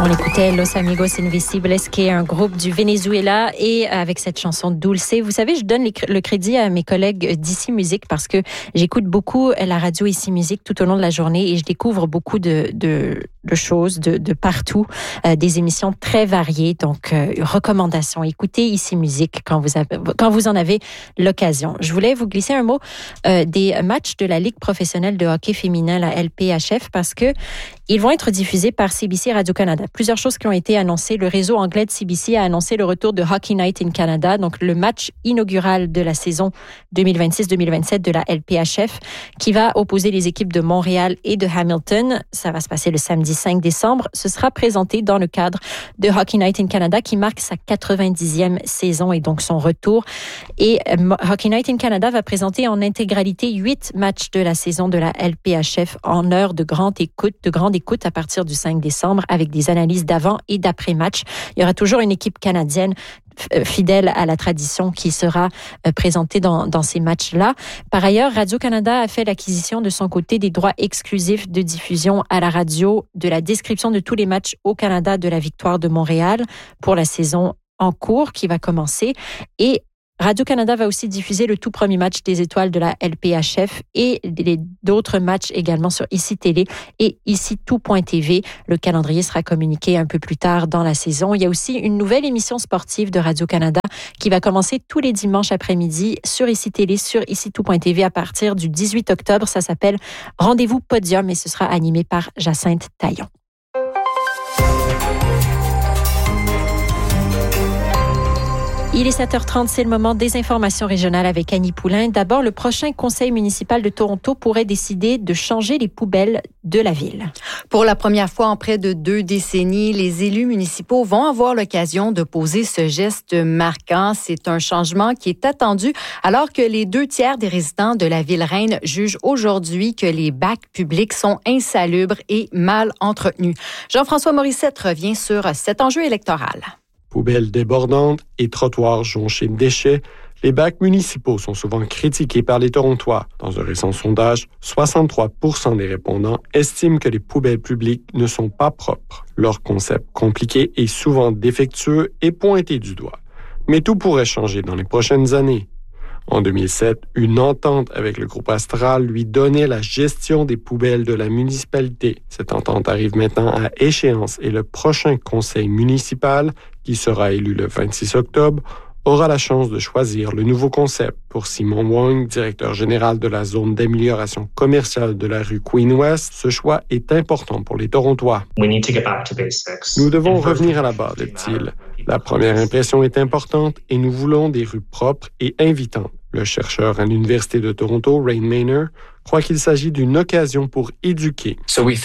On écoutait Los Amigos Invisibles, qui est un groupe du Venezuela, et avec cette chanson Dulce. Vous savez, je donne le crédit à mes collègues d'Ici Musique parce que j'écoute beaucoup la radio Ici Musique tout au long de la journée et je découvre beaucoup de choses de partout, des émissions très variées. Donc, recommandations. Écoutez Ici Musique quand vous en avez l'occasion. Je voulais vous glisser un mot des matchs de la Ligue professionnelle de hockey féminin, la LPHF, parce que ils vont être diffusés par CBC Radio-Canada. Plusieurs choses qui ont été annoncées. Le réseau anglais de CBC a annoncé le retour de Hockey Night in Canada, donc le match inaugural de la saison 2026-2027 de la LPHF, qui va opposer les équipes de Montréal et de Hamilton. Ça va se passer le samedi 5 décembre. Ce sera présenté dans le cadre de Hockey Night in Canada, qui marque sa 90e saison et donc son retour. Et Hockey Night in Canada va présenter en intégralité 8 matchs de la saison de la LPHF en heure de grande écoute à partir du 5 décembre avec des analyses d'avant et d'après-match. Il y aura toujours une équipe canadienne fidèle à la tradition qui sera présentée dans ces matchs-là. Par ailleurs, Radio-Canada a fait l'acquisition de son côté des droits exclusifs de diffusion à la radio de la description de tous les matchs au Canada de la victoire de Montréal pour la saison en cours qui va commencer. Et Radio-Canada va aussi diffuser le tout premier match des étoiles de la LPHF et d'autres matchs également sur ICI Télé et ICI Tout.tv. Le calendrier sera communiqué un peu plus tard dans la saison. Il y a aussi une nouvelle émission sportive de Radio-Canada qui va commencer tous les dimanches après-midi sur ICI Télé, sur ICI Tout.tv à partir du 18 octobre. Ça s'appelle Rendez-vous Podium et ce sera animé par Jacinthe Taillon. Il est 7h30, c'est le moment des informations régionales avec Annie Poulain. D'abord, le prochain conseil municipal de Toronto pourrait décider de changer les poubelles de la ville. Pour la première fois en près de 2 décennies, les élus municipaux vont avoir l'occasion de poser ce geste marquant. C'est un changement qui est attendu alors que les 2/3 des résidents de la ville reine jugent aujourd'hui que les bacs publics sont insalubres et mal entretenus. Jean-François Morissette revient sur cet enjeu électoral. Poubelles débordantes et trottoirs jonchés de déchets, les bacs municipaux sont souvent critiqués par les Torontois. Dans un récent sondage, 63% des répondants estiment que les poubelles publiques ne sont pas propres. Leur concept compliqué est souvent défectueux et pointé du doigt. Mais tout pourrait changer dans les prochaines années. En 2007, une entente avec le groupe Astral lui donnait la gestion des poubelles de la municipalité. Cette entente arrive maintenant à échéance et le prochain conseil municipal, qui sera élu le 26 octobre, aura la chance de choisir le nouveau concept. Pour Simon Wong, directeur général de la zone d'amélioration commerciale de la rue Queen West, ce choix est important pour les Torontois. Nous devons revenir à la base, dit-il. La première impression est importante et nous voulons des rues propres et invitantes. Le chercheur à l'Université de Toronto, Rain Maynard, croit qu'il s'agit d'une occasion pour éduquer.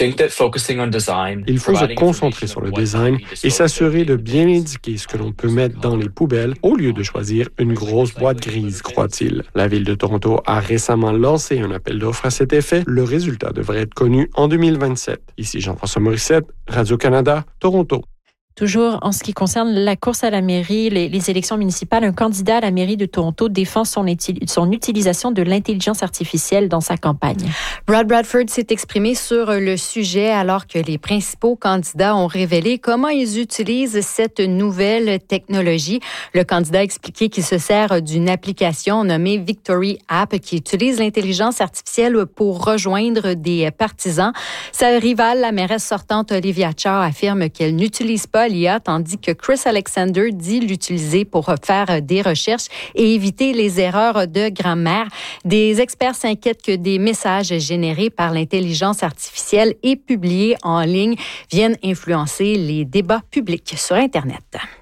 Il faut se concentrer sur le design et s'assurer de bien indiquer ce que l'on peut mettre dans les poubelles au lieu de choisir une grosse boîte grise, croit-il. La Ville de Toronto a récemment lancé un appel d'offres à cet effet. Le résultat devrait être connu en 2027. Ici Jean-François Morissette, Radio-Canada, Toronto. Toujours en ce qui concerne la course à la mairie, les élections municipales, un candidat à la mairie de Toronto défend son utilisation de l'intelligence artificielle dans sa campagne. Brad Bradford s'est exprimé sur le sujet alors que les principaux candidats ont révélé comment ils utilisent cette nouvelle technologie. Le candidat a expliqué qu'il se sert d'une application nommée Victory App qui utilise l'intelligence artificielle pour rejoindre des partisans. Sa rivale, la mairesse sortante Olivia Chow, affirme qu'elle n'utilise pas l'IA, tandis que Chris Alexander dit l'utiliser pour faire des recherches et éviter les erreurs de grammaire. Des experts s'inquiètent que des messages générés par l'intelligence artificielle et publiés en ligne viennent influencer les débats publics sur Internet.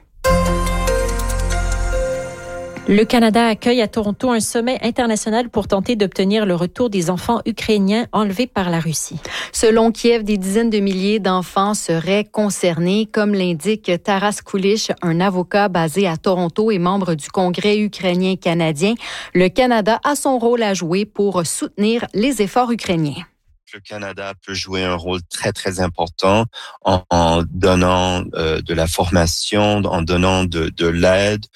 Le Canada accueille à Toronto un sommet international pour tenter d'obtenir le retour des enfants ukrainiens enlevés par la Russie. Selon Kiev, des dizaines de milliers d'enfants seraient concernés, comme l'indique Taras Kulish, un avocat basé à Toronto et membre du Congrès ukrainien-canadien. Le Canada a son rôle à jouer pour soutenir les efforts ukrainiens. Le Canada peut jouer un rôle très, très important en donnant de la formation, en donnant de l'aide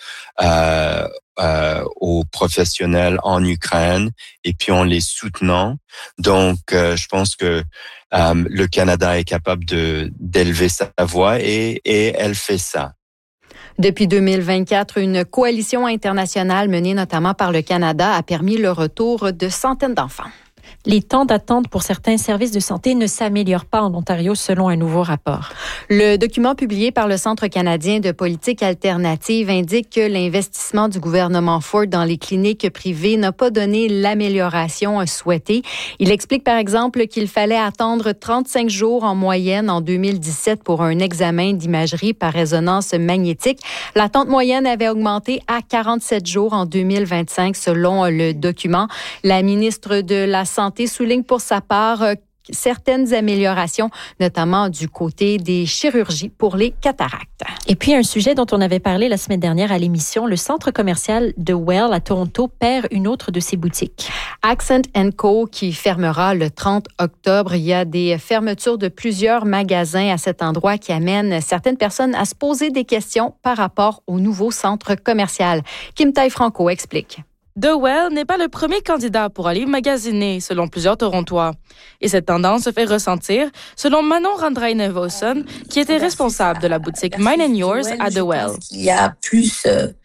aux professionnels en Ukraine et puis en les soutenant. Donc, je pense que le Canada est capable d'élever sa voix et elle fait ça. Depuis 2024, une coalition internationale menée notamment par le Canada a permis le retour de centaines d'enfants. Les temps d'attente pour certains services de santé ne s'améliorent pas en Ontario selon un nouveau rapport. Le document publié par le Centre canadien de politique alternative indique que l'investissement du gouvernement Ford dans les cliniques privées n'a pas donné l'amélioration souhaitée. Il explique par exemple qu'il fallait attendre 35 jours en moyenne en 2017 pour un examen d'imagerie par résonance magnétique. L'attente moyenne avait augmenté à 47 jours en 2025 selon le document. La ministre de la Santé souligne pour sa part certaines améliorations, notamment du côté des chirurgies pour les cataractes. Et puis, un sujet dont on avait parlé la semaine dernière à l'émission, le centre commercial de Well à Toronto perd une autre de ses boutiques. Accent & Co. qui fermera le 30 octobre. Il y a des fermetures de plusieurs magasins à cet endroit qui amènent certaines personnes à se poser des questions par rapport au nouveau centre commercial. Kim Tai-Franco explique. The Well n'est pas le premier candidat pour aller magasiner, selon plusieurs Torontois. Et cette tendance se fait ressentir, selon Manon Randraine-Vossen, qui était responsable de la boutique Mine & Yours à The Well. Il y a plus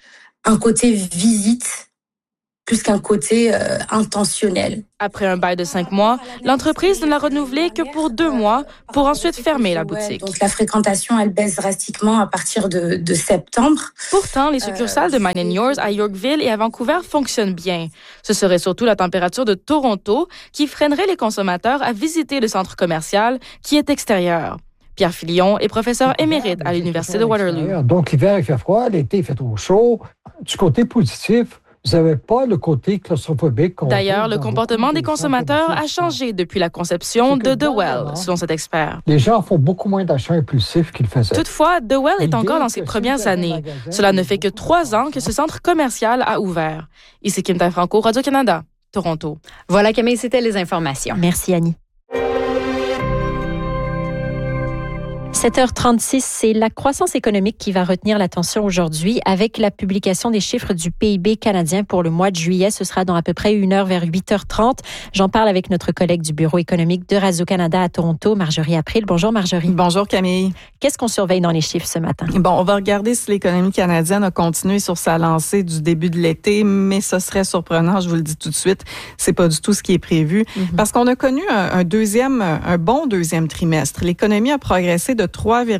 un côté visite, plus qu'un côté intentionnel. Après un bail de 5 mois, l'entreprise ne l'a renouvelé que pour 2 mois pour ensuite fermer la boutique. Donc la fréquentation, elle baisse drastiquement à partir de septembre. Pourtant, les succursales de Mine & Yours à Yorkville et à Vancouver fonctionnent bien. Ce serait surtout la température de Toronto qui freinerait les consommateurs à visiter le centre commercial qui est extérieur. Pierre Filion est professeur émérite à l'Université de Waterloo. Donc l'hiver, il fait froid, l'été, il fait trop chaud. Du côté positif, vous n'avez pas le côté claustrophobique. D'ailleurs, le comportement des consommateurs a changé depuis la conception de The Well, selon cet expert. Les gens font beaucoup moins d'achats impulsifs qu'ils faisaient. Toutefois, The Well est encore dans ses premières années. Cela ne fait que 3 ans que ce centre commercial a ouvert. Ici Kim Tai-Franco, Radio-Canada, Toronto. Voilà, Camille, c'était les informations. Merci, Annie. 7h36, c'est la croissance économique qui va retenir l'attention aujourd'hui avec la publication des chiffres du PIB canadien pour le mois de juillet. Ce sera dans à peu près 1 heure vers 8h30. J'en parle avec notre collègue du Bureau économique de Radio-Canada à Toronto, Marjorie April. Bonjour Marjorie. Bonjour Camille. Qu'est-ce qu'on surveille dans les chiffres ce matin? Bon, on va regarder si l'économie canadienne a continué sur sa lancée du début de l'été, mais ce serait surprenant, je vous le dis tout de suite, c'est pas du tout ce qui est prévu. Parce qu'on a connu un bon deuxième trimestre. L'économie a progressé de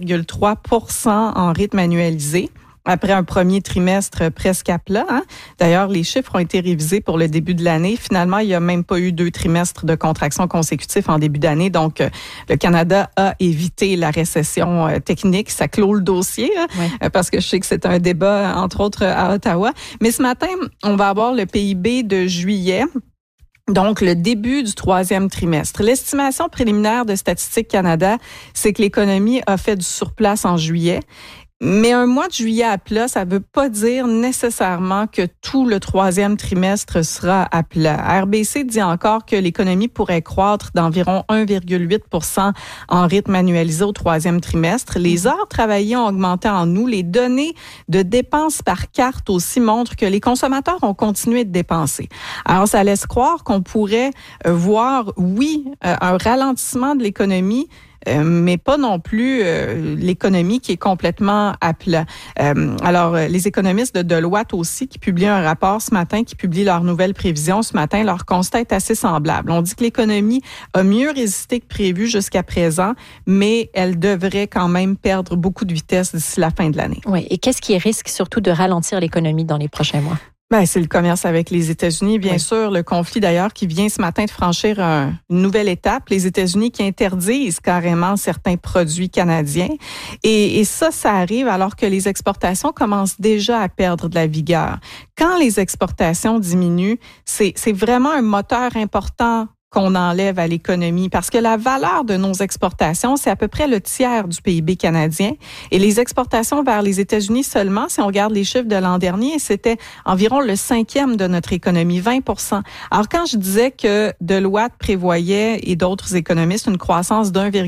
3,3% en rythme annualisé. Après un premier trimestre presque à plat. D'ailleurs, les chiffres ont été révisés pour le début de l'année. Finalement, il n'y a même pas eu 2 trimestres de contraction consécutifs en début d'année. Donc, le Canada a évité la récession technique. Ça clôt le dossier, parce que je sais que c'est un débat, entre autres, à Ottawa. Mais ce matin, on va avoir le PIB de juillet. Donc, le début du 3e trimestre. L'estimation préliminaire de Statistique Canada, c'est que l'économie a fait du surplace en juillet. Mais un mois de juillet à plat, ça ne veut pas dire nécessairement que tout le 3e trimestre sera à plat. RBC dit encore que l'économie pourrait croître d'environ 1,8% en rythme annualisé au 3e trimestre. Les heures travaillées ont augmenté en août. Les données de dépenses par carte aussi montrent que les consommateurs ont continué de dépenser. Alors, ça laisse croire qu'on pourrait voir, un ralentissement de l'économie, mais pas non plus l'économie qui est complètement à plat. Alors, les économistes de Deloitte aussi, qui publient un rapport ce matin, qui publient leurs nouvelles prévisions ce matin, leur constat est assez semblable. On dit que l'économie a mieux résisté que prévu jusqu'à présent, mais elle devrait quand même perdre beaucoup de vitesse d'ici la fin de l'année. Oui, et qu'est-ce qui risque surtout de ralentir l'économie dans les prochains mois? C'est le commerce avec les États-Unis, bien sûr. Le conflit, d'ailleurs, qui vient ce matin de franchir une nouvelle étape. Les États-Unis qui interdisent carrément certains produits canadiens. Et ça arrive alors que les exportations commencent déjà à perdre de la vigueur. Quand les exportations diminuent, c'est vraiment un moteur important qu'on enlève à l'économie parce que la valeur de nos exportations, c'est à peu près le tiers du PIB canadien et les exportations vers les États-Unis seulement, si on regarde les chiffres de l'an dernier, c'était environ le 5e de notre économie, 20%. Alors quand je disais que Deloitte prévoyait et d'autres économistes une croissance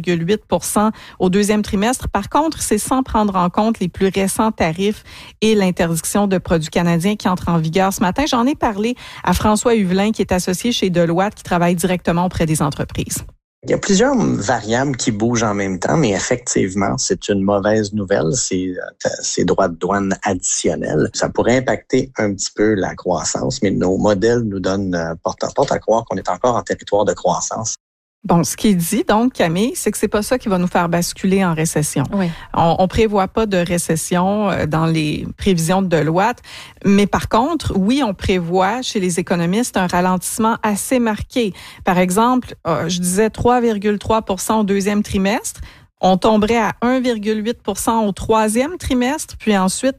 d'1,8% au 2e trimestre, par contre, c'est sans prendre en compte les plus récents tarifs et l'interdiction de produits canadiens qui entrent en vigueur ce matin. J'en ai parlé à François Huvelin qui est associé chez Deloitte qui travaille directement auprès des entreprises. Il y a plusieurs variables qui bougent en même temps, mais effectivement, c'est une mauvaise nouvelle, ces droits de douane additionnels. Ça pourrait impacter un petit peu la croissance, mais nos modèles nous donnent porte à croire qu'on est encore en territoire de croissance. Bon, ce qu'il dit, donc, Camille, c'est que c'est pas ça qui va nous faire basculer en récession. Oui. On prévoit pas de récession dans les prévisions de Deloitte, mais par contre, oui, on prévoit chez les économistes un ralentissement assez marqué. Par exemple, je disais 3,3% au deuxième trimestre, on tomberait à 1,8% au troisième trimestre, puis ensuite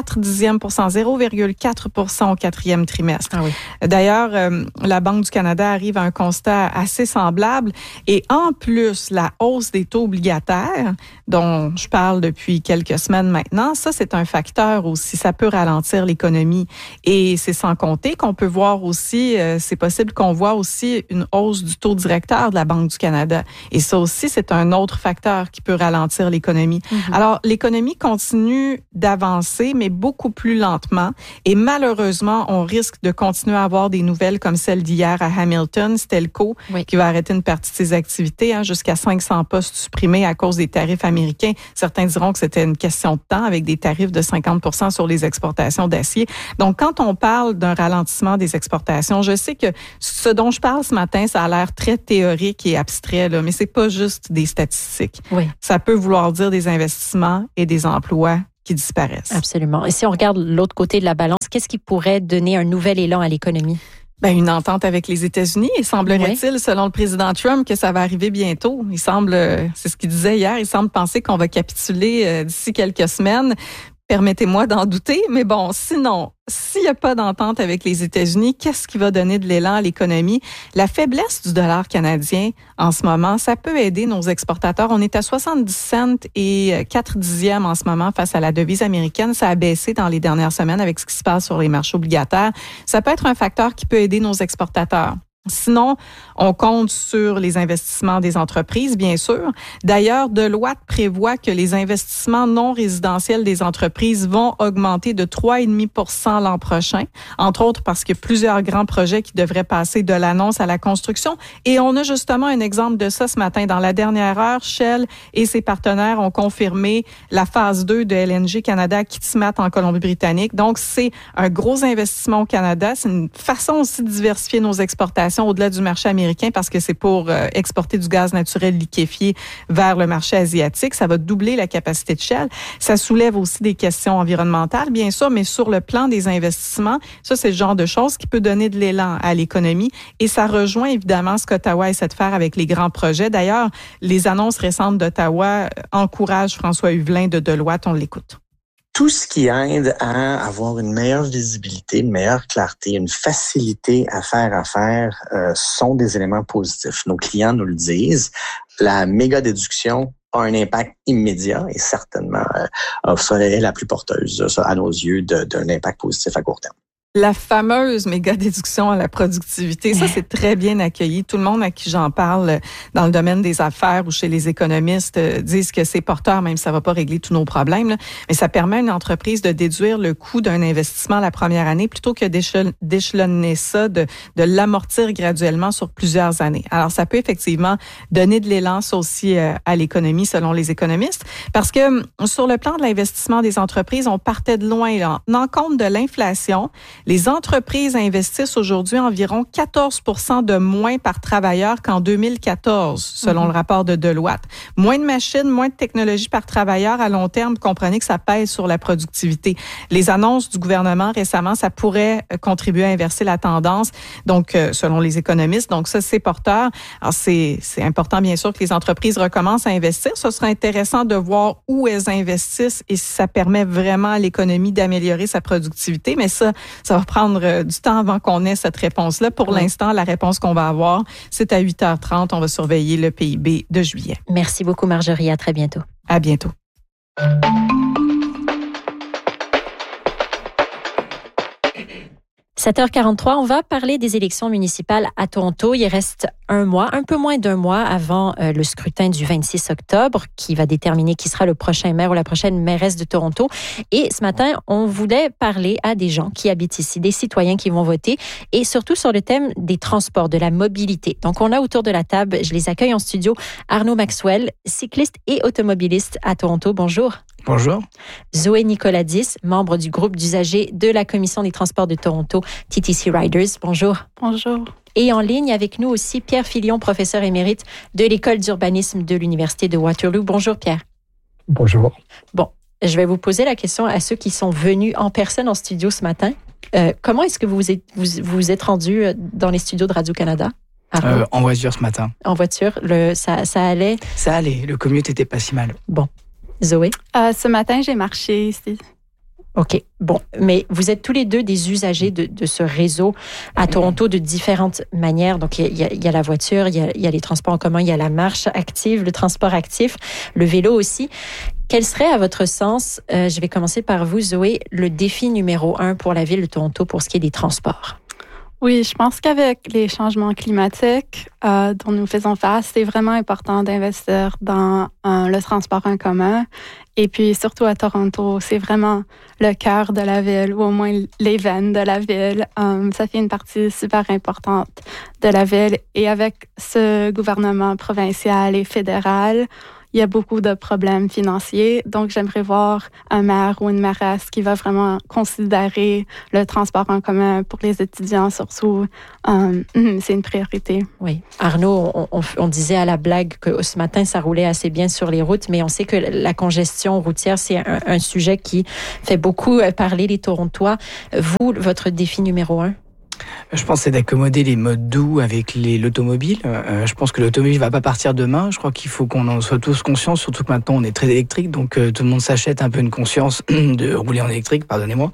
0,4% au quatrième trimestre. Ah oui. D'ailleurs, la Banque du Canada arrive à un constat assez semblable et en plus, la hausse des taux obligataires dont je parle depuis quelques semaines maintenant, ça c'est un facteur aussi, ça peut ralentir l'économie et c'est sans compter qu'on peut voir aussi, c'est possible qu'on voit aussi une hausse du taux directeur de la Banque du Canada et ça aussi c'est un autre facteur qui peut ralentir l'économie. Mm-hmm. Alors, l'économie continue d'avancer mais beaucoup plus lentement. Et malheureusement, on risque de continuer à avoir des nouvelles comme celle d'hier à Hamilton, Stelco, oui, qui va arrêter une partie de ses activités, jusqu'à 500 postes supprimés à cause des tarifs américains. Certains diront que c'était une question de temps avec des tarifs de 50% sur les exportations d'acier. Donc, quand on parle d'un ralentissement des exportations, je sais que ce dont je parle ce matin, ça a l'air très théorique et abstrait, là, mais c'est pas juste des statistiques. Oui. Ça peut vouloir dire des investissements et des emplois qui disparaissent. Absolument. Et si on regarde l'autre côté de la balance, qu'est-ce qui pourrait donner un nouvel élan à l'économie? Ben, une entente avec les États-Unis. Il semblerait-il, selon le président Trump, que ça va arriver bientôt. Il semble, c'est ce qu'il disait hier, il semble penser qu'on va capituler d'ici quelques semaines. Permettez-moi d'en douter, mais bon, sinon, s'il n'y a pas d'entente avec les États-Unis, qu'est-ce qui va donner de l'élan à l'économie? La faiblesse du dollar canadien en ce moment, ça peut aider nos exportateurs. On est à 70 cents et 4 dixièmes en ce moment face à la devise américaine. Ça a baissé dans les dernières semaines avec ce qui se passe sur les marchés obligataires. Ça peut être un facteur qui peut aider nos exportateurs. Sinon, on compte sur les investissements des entreprises, bien sûr. D'ailleurs, Deloitte prévoit que les investissements non résidentiels des entreprises vont augmenter de 3,5% l'an prochain, entre autres parce qu'il y a plusieurs grands projets qui devraient passer de l'annonce à la construction. Et on a justement un exemple de ça ce matin. Dans la dernière heure, Shell et ses partenaires ont confirmé la phase 2 de LNG Canada à Kitimat en Colombie-Britannique. Donc, c'est un gros investissement au Canada. C'est une façon aussi de diversifier nos exportations au-delà du marché américain parce que c'est pour exporter du gaz naturel liquéfié vers le marché asiatique. Ça va doubler la capacité de Shell. Ça soulève aussi des questions environnementales, bien sûr, mais sur le plan des investissements, ça, c'est le genre de choses qui peut donner de l'élan à l'économie et ça rejoint évidemment ce qu'Ottawa essaie de faire avec les grands projets. D'ailleurs, les annonces récentes d'Ottawa encouragent François Huvelin de Deloitte. On l'écoute. Tout ce qui aide à avoir une meilleure visibilité, une meilleure clarté, une facilité à faire affaire sont des éléments positifs. Nos clients nous le disent. La méga déduction a un impact immédiat et certainement serait la plus porteuse à nos yeux d'un impact positif à court terme. La fameuse méga déduction à la productivité, ça c'est très bien accueilli. Tout le monde à qui j'en parle dans le domaine des affaires ou chez les économistes disent que c'est porteur, même si ça va pas régler tous nos problèmes, là, mais ça permet à une entreprise de déduire le coût d'un investissement la première année plutôt que d'échelonner ça, de l'amortir graduellement sur plusieurs années. Alors ça peut effectivement donner de l'élan aussi à l'économie selon les économistes, parce que sur le plan de l'investissement des entreprises, on partait de loin là. En compte de l'inflation, les entreprises investissent aujourd'hui environ 14% de moins par travailleur qu'en 2014, selon le rapport de Deloitte. Moins de machines, moins de technologies par travailleur à long terme, comprenez que ça pèse sur la productivité. Les annonces du gouvernement récemment, ça pourrait contribuer à inverser la tendance, donc selon les économistes. Donc ça, c'est porteur. Alors c'est important, bien sûr, que les entreprises recommencent à investir. Ce sera intéressant de voir où elles investissent et si ça permet vraiment à l'économie d'améliorer sa productivité. Mais ça va prendre du temps avant qu'on ait cette réponse-là. Pour l'instant, la réponse qu'on va avoir, c'est à 8h30. On va surveiller le PIB de juillet. Merci beaucoup, Marjorie. À très bientôt. À bientôt. 7h43, on va parler des élections municipales à Toronto. Il reste un peu moins d'un mois avant le scrutin du 26 octobre qui va déterminer qui sera le prochain maire ou la prochaine mairesse de Toronto. Et ce matin, on voulait parler à des gens qui habitent ici, des citoyens qui vont voter et surtout sur le thème des transports, de la mobilité. Donc, on a autour de la table, je les accueille en studio, Arnaud Maxwell, cycliste et automobiliste à Toronto. Bonjour. Bonjour. Zoé Nicoladis, membre du groupe d'usagers de la Commission des transports de Toronto, TTC Riders. Bonjour. Bonjour. Et en ligne avec nous aussi, Pierre Filion, professeur émérite de l'École d'urbanisme de l'Université de Waterloo. Bonjour, Pierre. Bonjour. Bon, je vais vous poser la question à ceux qui sont venus en personne en studio ce matin. Comment est-ce que vous êtes rendus dans les studios de Radio-Canada? En voiture ce matin. En voiture, ça allait? Ça allait, le commute était pas si mal. Bon. Zoé? Ce matin, j'ai marché ici. OK. Bon, mais vous êtes tous les deux des usagers de ce réseau à Toronto de différentes manières. Donc, il y a la voiture, il y a les transports en commun, il y a la marche active, le transport actif, le vélo aussi. Quel serait, à votre sens, je vais commencer par vous, Zoé, le défi numéro 1 pour la ville de Toronto pour ce qui est des transports? Oui, je pense qu'avec les changements climatiques dont nous faisons face, c'est vraiment important d'investir dans le transport en commun. Et puis, surtout à Toronto, c'est vraiment le cœur de la ville, ou au moins les veines de la ville. Ça fait une partie super importante de la ville. Et avec ce gouvernement provincial et fédéral, il y a beaucoup de problèmes financiers. Donc, j'aimerais voir un maire ou une mairesse qui va vraiment considérer le transport en commun pour les étudiants, surtout. C'est une priorité. Oui. Arnaud, on disait à la blague que ce matin, ça roulait assez bien sur les routes, mais on sait que la congestion routière, c'est un sujet qui fait beaucoup parler les Torontois. Vous, votre défi numéro 1? Je pense que c'est d'accommoder les modes doux avec l'automobile. Je pense que l'automobile ne va pas partir demain. Je crois qu'il faut qu'on en soit tous conscients, surtout que maintenant on est très électrique, donc tout le monde s'achète un peu une conscience de rouler en électrique, pardonnez-moi.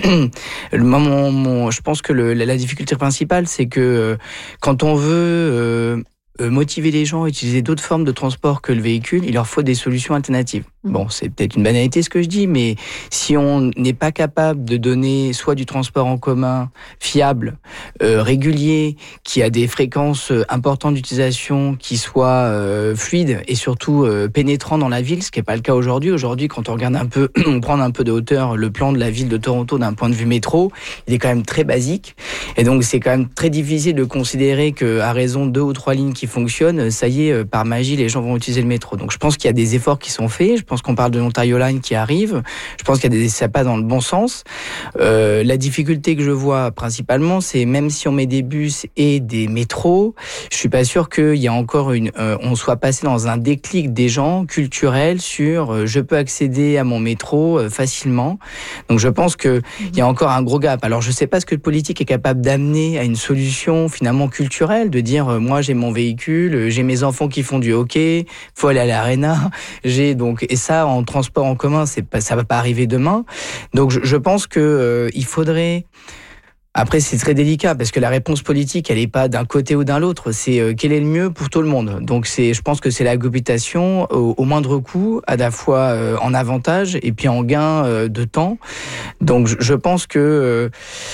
Je pense que la difficulté principale, c'est que quand on veut motiver les gens à utiliser d'autres formes de transport que le véhicule, il leur faut des solutions alternatives. Bon, c'est peut-être une banalité ce que je dis, mais si on n'est pas capable de donner soit du transport en commun fiable, régulier, qui a des fréquences importantes d'utilisation, qui soit fluide et surtout pénétrant dans la ville, ce qui n'est pas le cas aujourd'hui. Aujourd'hui, quand on regarde un peu, on prend un peu de hauteur le plan de la ville de Toronto d'un point de vue métro, il est quand même très basique. Et donc, c'est quand même très difficile de considérer qu'à raison de 2 ou 3 lignes qui fonctionnent, ça y est, par magie, les gens vont utiliser le métro. Donc, je pense qu'il y a des efforts qui sont faits. Je pense qu'on parle de l'Ontario Line qui arrive. Je pense qu'il y a des pas dans le bon sens. La difficulté que je vois principalement, c'est même si on met des bus et des métros, je suis pas sûr qu'il y a encore on soit passé dans un déclic des gens culturel sur je peux accéder à mon métro facilement. Donc je pense que il y a encore un gros gap. Alors je sais pas ce que le politique est capable d'amener à une solution finalement culturelle, de dire moi j'ai mon véhicule, j'ai mes enfants qui font du hockey, faut aller à l'aréna, et ça en transport en commun, ça va pas arriver demain. Donc je pense que il faudrait. Après, c'est très délicat parce que la réponse politique, elle est pas d'un côté ou d'un l'autre. C'est quel est le mieux pour tout le monde. Donc je pense que c'est la cohabitation au moindre coût, à la fois en avantage et puis en gain de temps. Donc je pense que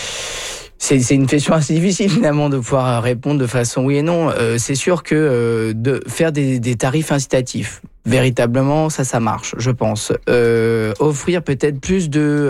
c'est une question assez difficile finalement de pouvoir répondre de façon oui et non. C'est sûr que de faire des tarifs incitatifs, véritablement, ça marche, je pense. Offrir peut-être plus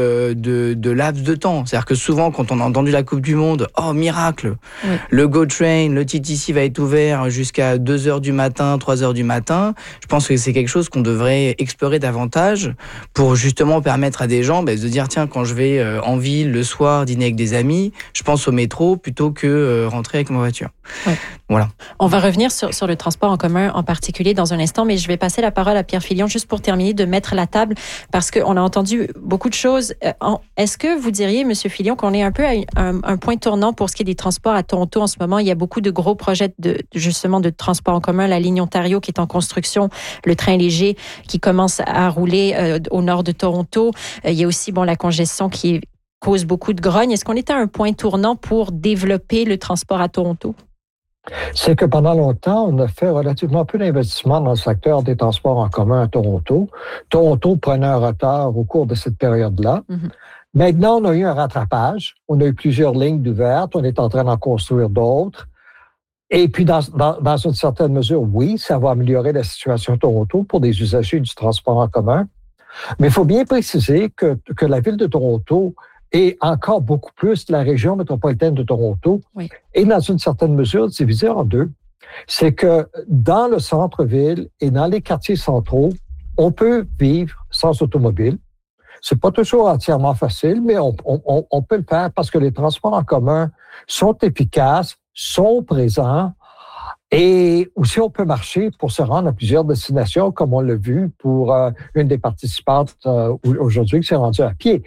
de laps de temps. C'est-à-dire que souvent, quand on a entendu la Coupe du Monde, oh, miracle, oui. Le GO Train, le TTC va être ouvert jusqu'à 2h du matin, 3h du matin. Je pense que c'est quelque chose qu'on devrait explorer davantage pour justement permettre à des gens de dire, tiens, quand je vais en ville le soir, dîner avec des amis, je pense au métro plutôt que rentrer avec ma voiture. Oui. Voilà. On va revenir sur le transport en commun en particulier dans un instant, mais je vais passer la parole à Pierre Filion juste pour terminer de mettre la table parce qu'on a entendu beaucoup de choses. Est-ce que vous diriez, Monsieur Filion, qu'on est un peu à un point tournant pour ce qui est des transports à Toronto en ce moment? Il y a beaucoup de gros projets justement de transport en commun, la ligne Ontario qui est en construction, le train léger qui commence à rouler au nord de Toronto. Il y a aussi la congestion qui cause beaucoup de grogne. Est-ce qu'on est à un point tournant pour développer le transport à Toronto? C'est que pendant longtemps, on a fait relativement peu d'investissements dans le secteur des transports en commun à Toronto. Toronto prenait un retard au cours de cette période-là. Mm-hmm. Maintenant, on a eu un rattrapage. On a eu plusieurs lignes d'ouvertes. On est en train d'en construire d'autres. Et puis, dans une certaine mesure, oui, ça va améliorer la situation à Toronto pour des usagers du transport en commun. Mais il faut bien préciser que la ville de Toronto et encore beaucoup plus la région métropolitaine de Toronto est dans une certaine mesure divisée en deux. C'est que dans le centre-ville et dans les quartiers centraux, on peut vivre sans automobile. C'est pas toujours entièrement facile, mais on peut le faire parce que les transports en commun sont efficaces, sont présents. Et aussi, on peut marcher pour se rendre à plusieurs destinations, comme on l'a vu pour une des participantes aujourd'hui qui s'est rendue à pied.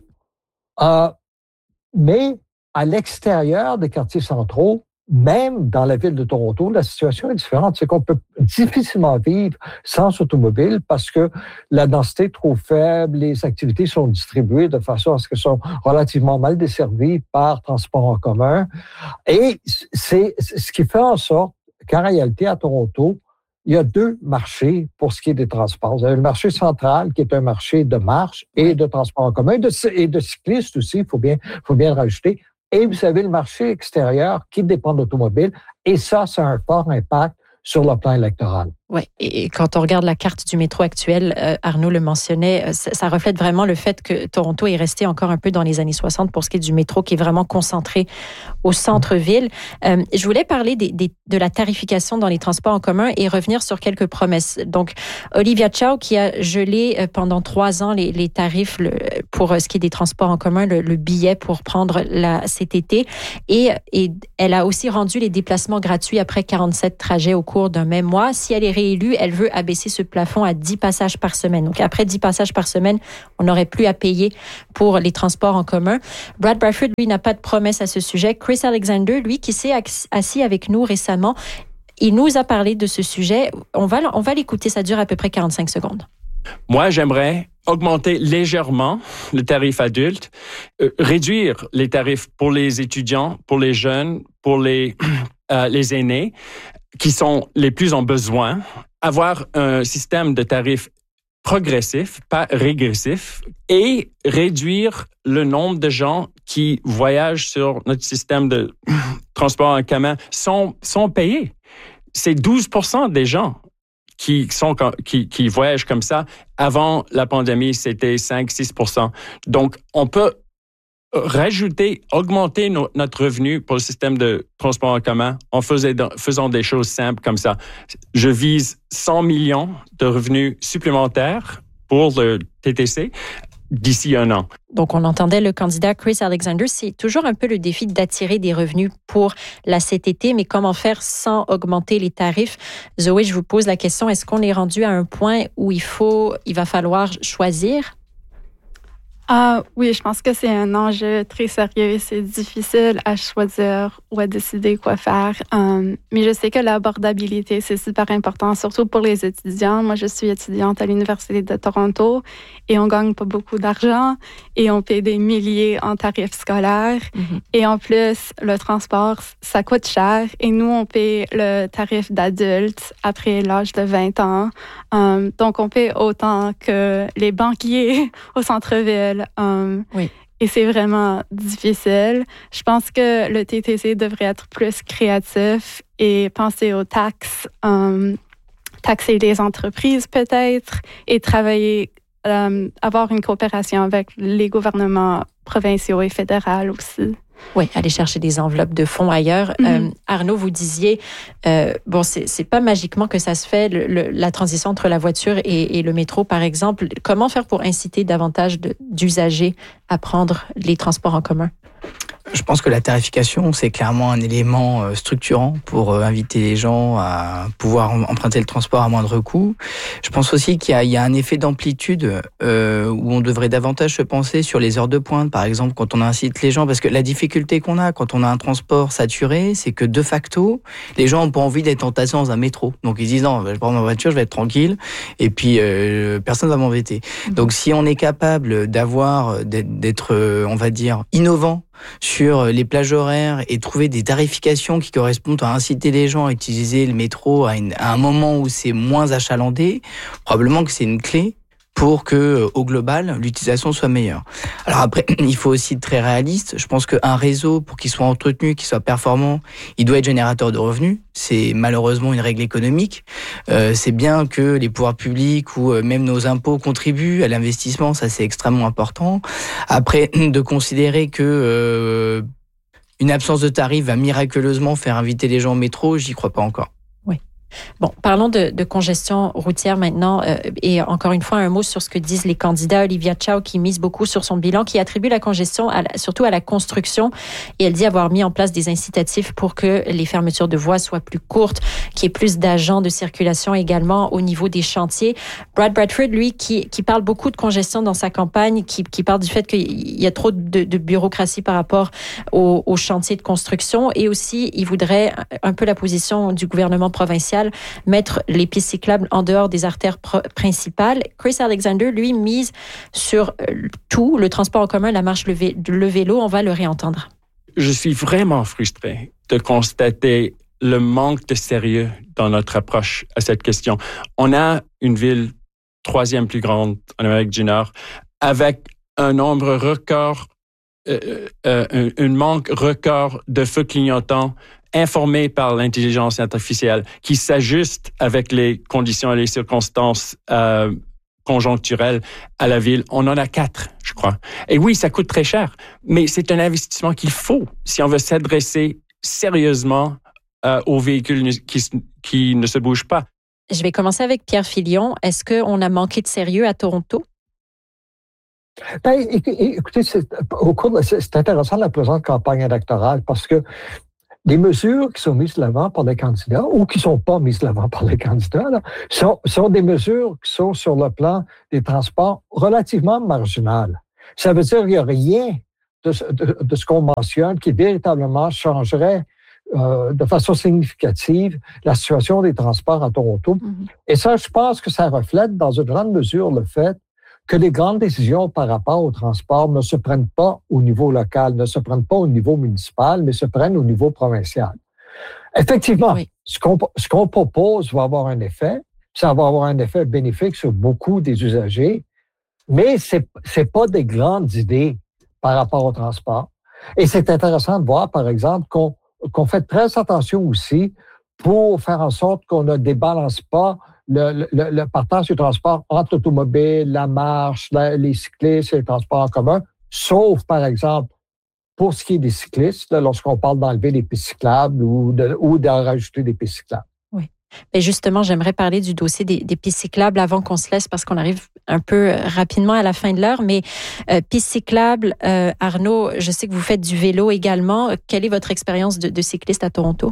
Mais à l'extérieur des quartiers centraux, même dans la ville de Toronto, la situation est différente. C'est qu'on peut difficilement vivre sans automobile parce que la densité est trop faible, les activités sont distribuées de façon à ce qu'elles sont relativement mal desservies par transport en commun. Et c'est ce qui fait en sorte qu'en réalité, à Toronto, il y a deux marchés pour ce qui est des transports. Vous avez le marché central, qui est un marché de marche et de transport en commun, et de cyclistes aussi, il faut bien le rajouter. Et vous avez le marché extérieur qui dépend de l'automobile. Et ça a un fort impact sur le plan électoral. Oui, et quand on regarde la carte du métro actuelle, Arnaud le mentionnait, ça reflète vraiment le fait que Toronto est resté encore un peu dans les années 60 pour ce qui est du métro, qui est vraiment concentré au centre-ville. Je voulais parler de la tarification dans les transports en commun et revenir sur quelques promesses. Donc, Olivia Chow, qui a gelé pendant 3 ans les tarifs pour ce qui est des transports en commun, le billet pour prendre cet été, et elle a aussi rendu les déplacements gratuits après 47 trajets au cours d'un même mois. Si elle est réélue, elle veut abaisser ce plafond à 10 passages par semaine. Donc, après 10 passages par semaine, on n'aurait plus à payer pour les transports en commun. Brad Bradford, lui, n'a pas de promesse à ce sujet. Chris Alexander, lui, qui s'est assis avec nous récemment, il nous a parlé de ce sujet. On va l'écouter, ça dure à peu près 45 secondes. Moi, j'aimerais augmenter légèrement le tarif adulte, réduire les tarifs pour les étudiants, pour les jeunes, pour les aînés, qui sont les plus en besoin, avoir un système de tarifs progressif, pas régressif, et réduire le nombre de gens qui voyagent sur notre système de transport en commun sans payer. C'est 12% des gens qui voyagent comme ça. Avant la pandémie, c'était 5-6%. Donc, on peut augmenter notre revenu pour le système de transport en commun en faisant des choses simples comme ça. Je vise 100 millions de revenus supplémentaires pour le TTC d'ici 1 an. Donc, on entendait le candidat Chris Alexander. C'est toujours un peu le défi d'attirer des revenus pour la CTT, mais comment faire sans augmenter les tarifs? Zoé, je vous pose la question, est-ce qu'on est rendu à un point où il va falloir choisir? Oui, je pense que c'est un enjeu très sérieux. C'est difficile à choisir ou à décider quoi faire. Mais je sais que l'abordabilité, c'est super important, surtout pour les étudiants. Moi, je suis étudiante à l'Université de Toronto et on gagne pas beaucoup d'argent et on paie des milliers en tarifs scolaires. Mm-hmm. Et en plus, le transport, ça coûte cher. Et nous, on paie le tarif d'adulte après l'âge de 20 ans. Donc, on paie autant que les banquiers au centre-ville. Oui. Et c'est vraiment difficile. Je pense que le TTC devrait être plus créatif et penser aux taxes, taxer les entreprises peut-être et travailler, avoir une coopération avec les gouvernements provinciaux et fédéraux aussi. Oui, aller chercher des enveloppes de fonds ailleurs. Mm-hmm. Arnaud, vous disiez, c'est pas magiquement que ça se fait, la transition entre la voiture et le métro, par exemple. Comment faire pour inciter davantage d'usagers à prendre les transports en commun? Je pense que la tarification, c'est clairement un élément structurant pour inviter les gens à pouvoir emprunter le transport à moindre coût. Je pense aussi qu'il y a un effet d'amplitude où on devrait davantage se penser sur les heures de pointe, par exemple, quand on incite les gens. Parce que la difficulté qu'on a quand on a un transport saturé, c'est que de facto, les gens n'ont pas envie d'être entassés dans un métro. Donc ils disent non, je vais prendre ma voiture, je vais être tranquille, et puis personne ne va m'embêter. Donc si on est capable d'être, on va dire, innovant sur les plages horaires et trouver des tarifications qui correspondent à inciter les gens à utiliser le métro à un moment où c'est moins achalandé, probablement que c'est une clé pour que, au global, l'utilisation soit meilleure. Alors après, il faut aussi être très réaliste. Je pense qu'un réseau, pour qu'il soit entretenu, qu'il soit performant, il doit être générateur de revenus. C'est malheureusement une règle économique. C'est bien que les pouvoirs publics ou même nos impôts contribuent à l'investissement, ça c'est extrêmement important. Après, de considérer que une absence de tarif va miraculeusement faire inviter les gens au métro, j'y crois pas encore. Bon, parlons de congestion routière maintenant. Et encore une fois, un mot sur ce que disent les candidats. Olivia Chow, qui mise beaucoup sur son bilan, qui attribue la congestion surtout à la construction. Et elle dit avoir mis en place des incitatifs pour que les fermetures de voies soient plus courtes, qu'il y ait plus d'agents de circulation également au niveau des chantiers. Brad Bradford, lui, qui parle beaucoup de congestion dans sa campagne, qui parle du fait qu'il y a trop de bureaucratie par rapport aux chantiers de construction. Et aussi, il voudrait un peu la position du gouvernement provincial, mettre les pistes cyclables en dehors des artères principales. Chris Alexander, lui, mise sur tout, le transport en commun, la marche, le vélo. On va le réentendre. Je suis vraiment frustré de constater le manque de sérieux dans notre approche à cette question. On a une ville 3e plus grande en Amérique du Nord avec un nombre record, un manque record de feux clignotants informé par l'intelligence artificielle, qui s'ajuste avec les conditions et les circonstances conjoncturelles à la ville. On en a 4, je crois. Et oui, ça coûte très cher, mais c'est un investissement qu'il faut si on veut s'adresser sérieusement aux véhicules qui ne se bougent pas. Je vais commencer avec Pierre Filion. Est-ce qu'on a manqué de sérieux à Toronto? Écoutez, c'est intéressant la présente campagne électorale parce que les mesures qui sont mises de l'avant par les candidats ou qui ne sont pas mises de l'avant par les candidats là, sont des mesures qui sont sur le plan des transports relativement marginales. Ça veut dire qu'il n'y a rien de ce qu'on mentionne qui véritablement changerait de façon significative la situation des transports à Toronto. Mm-hmm. Et ça, je pense que ça reflète dans une grande mesure le fait que les grandes décisions par rapport au transport ne se prennent pas au niveau local, ne se prennent pas au niveau municipal, mais se prennent au niveau provincial. Effectivement, oui. Ce qu'on propose va avoir un effet, ça va avoir un effet bénéfique sur beaucoup des usagers, mais c'est pas des grandes idées par rapport au transport. Et c'est intéressant de voir, par exemple, qu'on fait très attention aussi pour faire en sorte qu'on ne débalance pas le partage du transport entre l'automobile, la marche, les cyclistes et les transports en commun, sauf, par exemple, pour ce qui est des cyclistes, là, lorsqu'on parle d'enlever les pistes cyclables ou d'en rajouter des pistes cyclables. Oui. Et justement, j'aimerais parler du dossier des pistes cyclables avant qu'on se laisse parce qu'on arrive un peu rapidement à la fin de l'heure. Mais pistes cyclables, Arnaud, je sais que vous faites du vélo également. Quelle est votre expérience de cycliste à Toronto?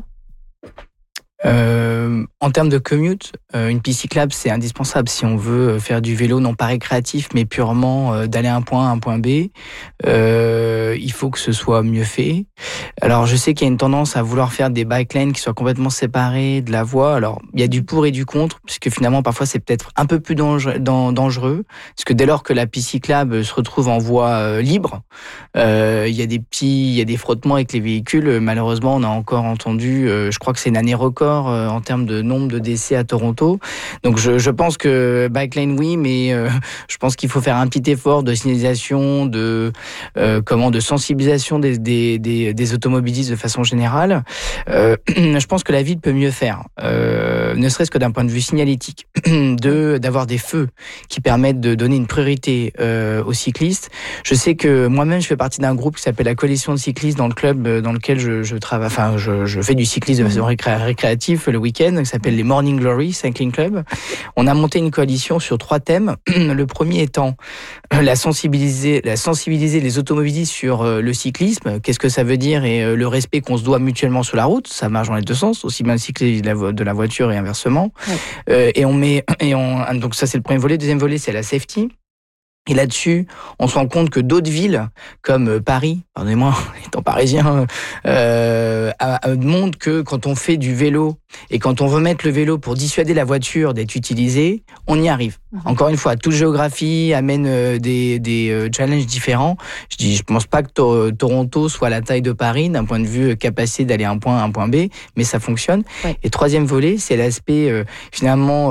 En termes de commute, une piste cyclable, c'est indispensable si on veut faire du vélo, non pas récréatif, mais purement d'aller à un point A à un point B. Il faut que ce soit mieux fait. Alors, je sais qu'il y a une tendance à vouloir faire des bike lanes qui soient complètement séparés de la voie. Alors, il y a du pour et du contre, puisque finalement, parfois, c'est peut-être un peu plus dangereux, parce que dès lors que la piste cyclable se retrouve en voie libre, il y a des frottements avec les véhicules. Malheureusement, on a encore entendu, je crois que c'est une année record en termes de nombre de décès à Toronto. Donc je pense que bike lane oui, mais je pense qu'il faut faire un petit effort de signalisation, de sensibilisation des automobilistes de façon générale. Je pense que la ville peut mieux faire, ne serait-ce que d'un point de vue signalétique, d'avoir des feux qui permettent de donner une priorité aux cyclistes. Je sais que moi-même je fais partie d'un groupe qui s'appelle la Coalition de cyclistes dans le club dans lequel je travaille. Enfin, je fais du cyclisme de façon récréative le week-end, qui s'appelle les Morning Glory Cycling Club. On a monté une coalition sur 3 thèmes. Le premier étant sensibiliser les automobilistes sur le cyclisme, qu'est-ce que ça veut dire et le respect qu'on se doit mutuellement sur la route. Ça marche dans les deux sens, aussi bien le cycliste de la voiture et inversement. Ouais. Donc ça c'est le premier volet. Deuxième volet c'est la safety. Et là-dessus, on se rend compte que d'autres villes, comme Paris, pardonnez-moi, étant parisien, montrent que quand on fait du vélo Et quand on veut mettre le vélo pour dissuader la voiture d'être utilisée, on y arrive. Encore une fois, toute géographie amène des challenges différents. Je pense pas que Toronto soit la taille de Paris d'un point de vue capacité d'aller d'un point A à un point B, mais ça fonctionne. Ouais. Et troisième volet, c'est l'aspect finalement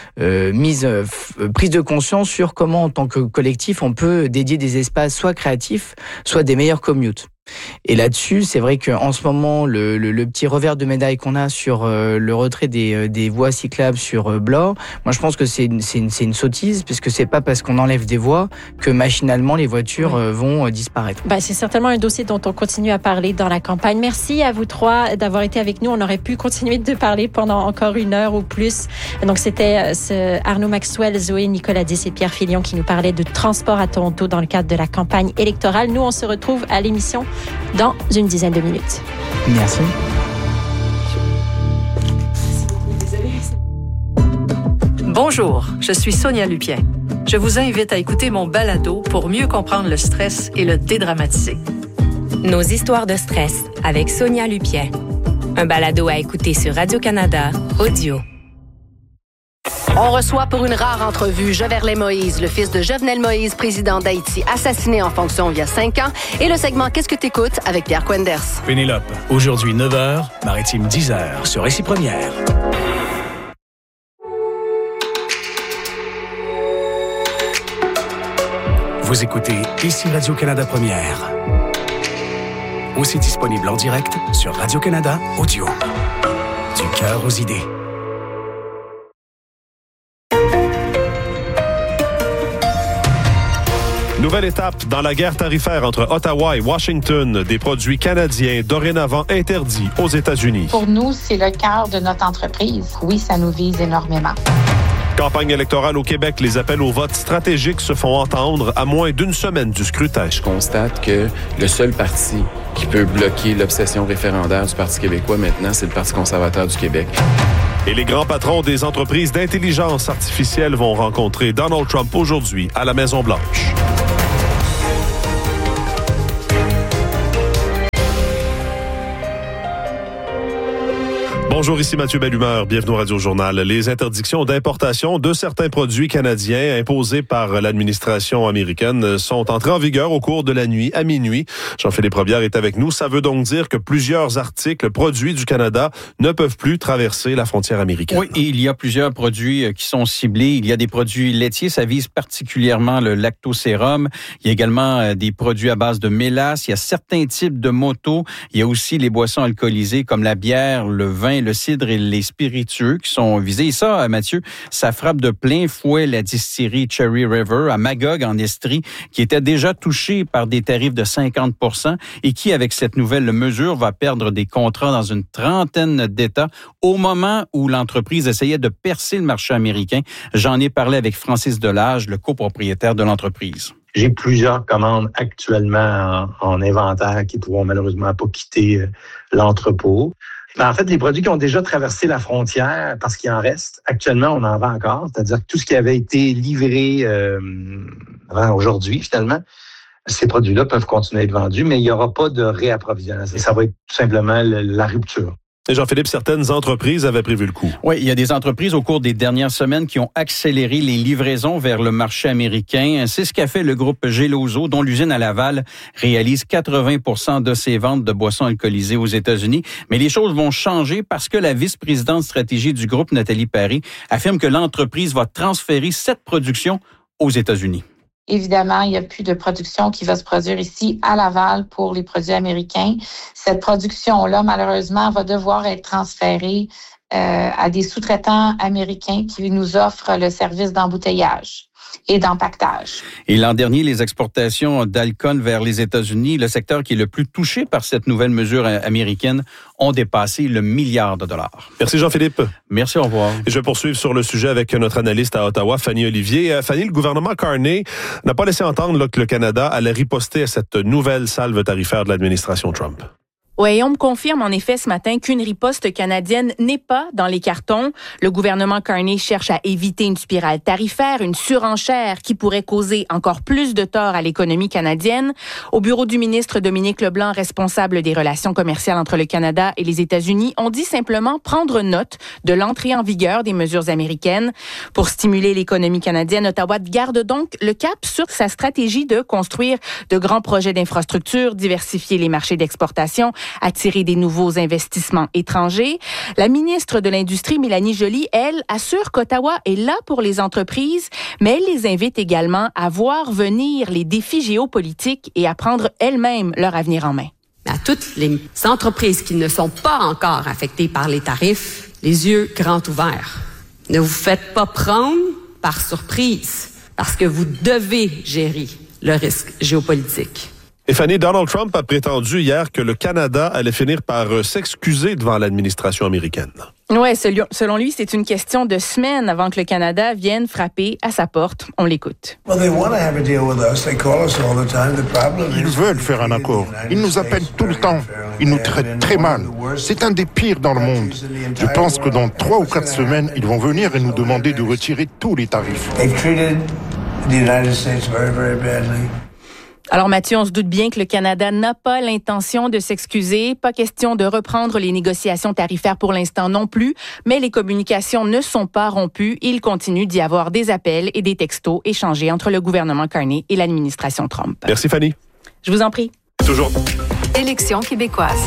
prise de conscience sur comment en tant que collectif on peut dédier des espaces soit créatifs, soit des meilleurs commutes. Et là-dessus, c'est vrai qu'en ce moment, le petit revers de médaille qu'on a sur le retrait des voies cyclables sur Bloor, moi je pense que c'est une sottise, puisque c'est pas parce qu'on enlève des voies que machinalement les voitures vont disparaître. C'est certainement un dossier dont on continue à parler dans la campagne. Merci à vous trois d'avoir été avec nous. On aurait pu continuer de parler pendant encore 1 heure ou plus. Donc c'était Arnaud Maxwell, Zoé Nicoladis et Pierre Filion qui nous parlaient de transport à Toronto dans le cadre de la campagne électorale. Nous, on se retrouve à l'émission dans une dizaine de minutes. Merci. Bonjour, je suis Sonia Lupien. Je vous invite à écouter mon balado pour mieux comprendre le stress et le dédramatiser. Nos histoires de stress avec Sonia Lupien. Un balado à écouter sur Radio-Canada Audio. On reçoit pour une rare entrevue Joverley Moïse, le fils de Jovenel Moïse, président d'Haïti, assassiné en fonction il y a 5 ans, et le segment Qu'est-ce que t'écoutes avec Pierre Quenders. Pénélope, aujourd'hui 9h, Maritime 10h, sur Ici Première. Vous écoutez Ici Radio-Canada Première. Aussi disponible en direct sur Radio-Canada Audio. Du cœur aux idées. Nouvelle étape dans la guerre tarifaire entre Ottawa et Washington. Des produits canadiens dorénavant interdits aux États-Unis. Pour nous, c'est le cœur de notre entreprise. Oui, ça nous vise énormément. Campagne électorale au Québec, les appels au vote stratégique se font entendre à moins d'1 semaine du scrutin. Je constate que le seul parti qui peut bloquer l'obsession référendaire du Parti québécois maintenant, c'est le Parti conservateur du Québec. Et les grands patrons des entreprises d'intelligence artificielle vont rencontrer Donald Trump aujourd'hui à la Maison-Blanche. Bonjour, ici Mathieu Bellumeur. Bienvenue au Radio-Journal. Les interdictions d'importation de certains produits canadiens imposées par l'administration américaine sont entrées en vigueur au cours de la nuit à minuit. Jean-Philippe Robillard est avec nous. Ça veut donc dire que plusieurs articles produits du Canada ne peuvent plus traverser la frontière américaine. Oui, et il y a plusieurs produits qui sont ciblés. Il y a des produits laitiers, ça vise particulièrement le lactosérum. Il y a également des produits à base de mélasse. Il y a certains types de motos. Il y a aussi les boissons alcoolisées comme la bière, le vin, le cidre et les spiritueux qui sont visés. Et ça, Mathieu, ça frappe de plein fouet la distillerie Cherry River à Magog en Estrie, qui était déjà touchée par des tarifs de 50% et qui, avec cette nouvelle mesure, va perdre des contrats dans une trentaine d'États au moment où l'entreprise essayait de percer le marché américain. J'en ai parlé avec Francis Delage, le copropriétaire de l'entreprise. J'ai plusieurs commandes actuellement en inventaire qui ne pourront malheureusement pas quitter l'entrepôt. En fait, les produits qui ont déjà traversé la frontière, parce qu'il en reste, actuellement, on en vend encore. C'est-à-dire que tout ce qui avait été livré avant aujourd'hui, finalement, ces produits-là peuvent continuer à être vendus, mais il n'y aura pas de réapprovisionnement. Ça va être tout simplement la rupture. Et Jean-Philippe, certaines entreprises avaient prévu le coup. Oui, il y a des entreprises au cours des dernières semaines qui ont accéléré les livraisons vers le marché américain. C'est ce qu'a fait le groupe Geloso, dont l'usine à Laval réalise 80% de ses ventes de boissons alcoolisées aux États-Unis. Mais les choses vont changer parce que la vice-présidente stratégie du groupe, Nathalie Paré, affirme que l'entreprise va transférer cette production aux États-Unis. Évidemment, il n'y a plus de production qui va se produire ici à Laval pour les produits américains. Cette production-là, malheureusement, va devoir être transférée à des sous-traitants américains qui nous offrent le service d'embouteillage et d'empaquetage. Et l'an dernier, les exportations d'alcool vers les États-Unis, le secteur qui est le plus touché par cette nouvelle mesure américaine, ont dépassé le $1 milliard. Merci Jean-Philippe. Merci, au revoir. Et je vais poursuivre sur le sujet avec notre analyste à Ottawa, Fanny Olivier. Fanny, le gouvernement Carney n'a pas laissé entendre que le Canada allait riposter à cette nouvelle salve tarifaire de l'administration Trump. Oui, on me confirme en effet ce matin qu'une riposte canadienne n'est pas dans les cartons. Le gouvernement Carney cherche à éviter une spirale tarifaire, une surenchère qui pourrait causer encore plus de tort à l'économie canadienne. Au bureau du ministre Dominique Leblanc, responsable des relations commerciales entre le Canada et les États-Unis, on dit simplement prendre note de l'entrée en vigueur des mesures américaines. Pour stimuler l'économie canadienne, Ottawa garde donc le cap sur sa stratégie de construire de grands projets d'infrastructure, diversifier les marchés d'exportation, attirer des nouveaux investissements étrangers. La ministre de l'Industrie, Mélanie Joly, elle, assure qu'Ottawa est là pour les entreprises, mais elle les invite également à voir venir les défis géopolitiques et à prendre elles-mêmes leur avenir en main. À toutes les entreprises qui ne sont pas encore affectées par les tarifs, les yeux grands ouverts. Ne vous faites pas prendre par surprise, parce que vous devez gérer le risque géopolitique. Et Fanny, Donald Trump a prétendu hier que le Canada allait finir par s'excuser devant l'administration américaine. Oui, selon lui, c'est une question de semaines avant que le Canada vienne frapper à sa porte. On l'écoute. Ils veulent faire un accord. Ils nous appellent tout le temps. Ils nous traitent très mal. C'est un des pires dans le monde. Je pense que dans 3 ou 4 semaines, ils vont venir et nous demander de retirer tous les tarifs. Alors Mathieu, on se doute bien que le Canada n'a pas l'intention de s'excuser. Pas question de reprendre les négociations tarifaires pour l'instant non plus, mais les communications ne sont pas rompues. Il continue d'y avoir des appels et des textos échangés entre le gouvernement Carney et l'administration Trump. Merci Fanny. Je vous en prie. Toujours. Élections québécoises.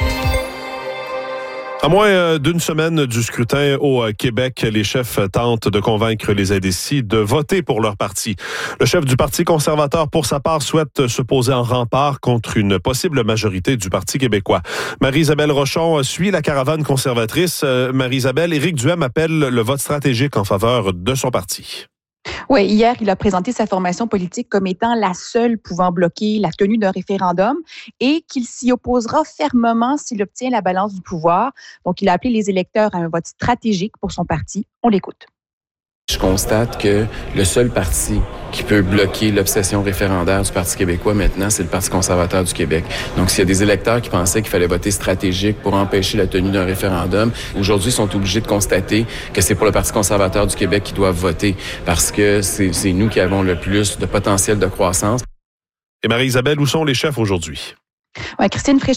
À moins d'une semaine du scrutin au Québec, les chefs tentent de convaincre les indécis de voter pour leur parti. Le chef du Parti conservateur, pour sa part, souhaite se poser en rempart contre une possible majorité du Parti québécois. Marie-Isabelle Rochon suit la caravane conservatrice. Marie-Isabelle, Éric Duhem appelle le vote stratégique en faveur de son parti. Oui, hier, il a présenté sa formation politique comme étant la seule pouvant bloquer la tenue d'un référendum et qu'il s'y opposera fermement s'il obtient la balance du pouvoir. Donc, il a appelé les électeurs à un vote stratégique pour son parti. On l'écoute. Je constate que le seul parti qui peut bloquer l'obsession référendaire du Parti québécois maintenant, c'est le Parti conservateur du Québec. Donc, s'il y a des électeurs qui pensaient qu'il fallait voter stratégique pour empêcher la tenue d'un référendum, aujourd'hui, ils sont obligés de constater que c'est pour le Parti conservateur du Québec qu'ils doivent voter parce que c'est nous qui avons le plus de potentiel de croissance. Et Marie-Isabelle, où sont les chefs aujourd'hui? Ouais, Christine Fréchette